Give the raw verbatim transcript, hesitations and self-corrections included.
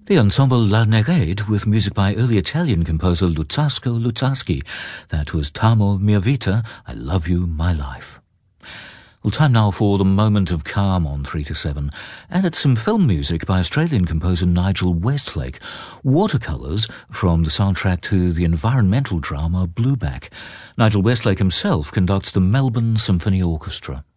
The ensemble La Nereide, with music by early Italian composer Luzzasco Luzzaschi. That was T'amo mia vita, I Love You, My Life. Well, time now for the moment of calm on three to seven, and it's some film music by Australian composer Nigel Westlake. Watercolours from the soundtrack to the environmental drama Blueback. Nigel Westlake himself conducts the Melbourne Symphony Orchestra.